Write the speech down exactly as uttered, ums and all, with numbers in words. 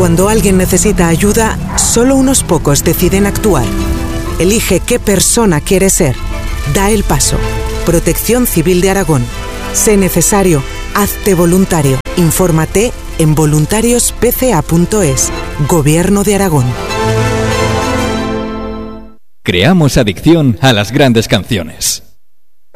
Cuando alguien necesita ayuda, solo unos pocos deciden actuar. Elige qué persona quieres ser. Da el paso. Protección Civil de Aragón. Sé necesario. Hazte voluntario. Infórmate en voluntarios p c a punto es. Gobierno de Aragón. Creamos adicción a las grandes canciones.